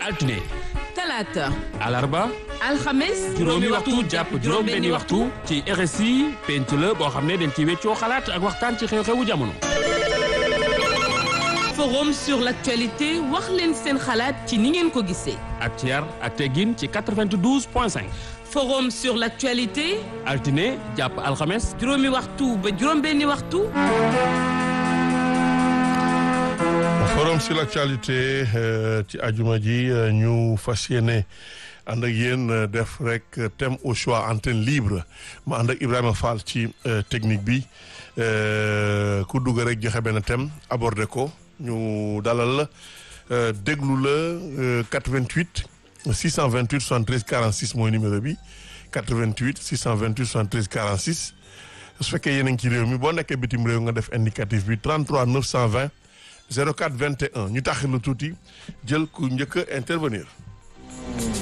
altine talaata alarba alxames juróomi waxtu jàpp juróom-benni waxtu ci RSI penc la boo xam ne dañ ci weccoo xalaat ak waxtaan ci xew-xewu jamono. forum sur l'actualité wax leen seen xalaat ci ni ngeen ko gisee. ak ci yar ak teggin ci 92.5. forum sur l'actualité. altine jàpp alxames. juróomi waxtu ba juróom-benni waxtu. forum sur l'actualité ci ajuma ji ñu fas yéene ànd ak yéen def rek thème au choix antenne libre ma ànd ak Ibrahima Fall ci technique bi ku dugg rek joxe benn thème abordé ko ñu dalal la déglu la 88 628 73 46 mooy numéro bi 88 628 73 46 su fekkee yéen a ngi ci réew mi boo nekkee bitim réew nga def indicatif bi 33 920 04 21 ñu taxil lu tuuti jël ku njëkk a intervenir.